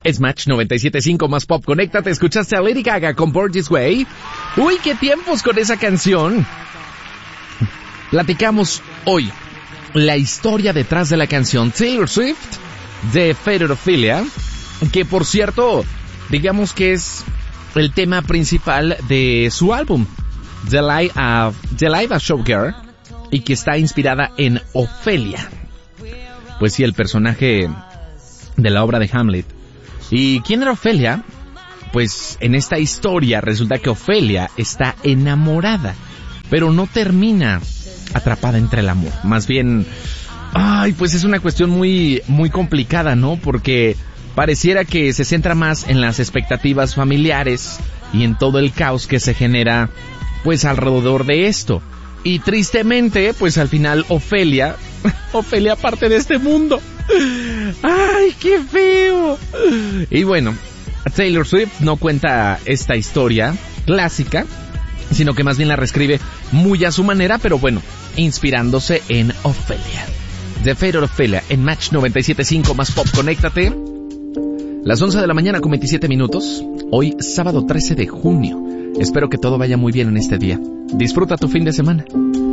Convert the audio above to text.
Es Match 97.5 más pop. Conéctate, escuchaste a Lady Gaga con Born This Way. Uy, qué tiempos con esa canción. Platicamos hoy la historia detrás de la canción Taylor Swift de Federophilia, que por cierto, digamos que es el tema principal de su álbum The Life a Showgirl, y que está inspirada en Ofelia. Pues sí, el personaje de la obra de Hamlet. ¿Y quién era Ofelia? Pues en esta historia resulta que Ofelia está enamorada, pero no termina atrapada entre el amor. Más bien, pues es una cuestión muy complicada, ¿no? Porque pareciera que se centra más en las expectativas familiares y en todo el caos que se genera, pues alrededor de esto. Y tristemente, pues al final Ofelia parte de este mundo. ¡Ay, qué feo! Y bueno, Taylor Swift no cuenta esta historia clásica, sino que más bien la reescribe muy a su manera, pero bueno, inspirándose en Ofelia. The Fate of Ophelia en Match 97.5 más pop. Conéctate. Las 11 de la mañana con 27 minutos. Hoy, sábado 13 de junio. Espero que todo vaya muy bien en este día. Disfruta tu fin de semana.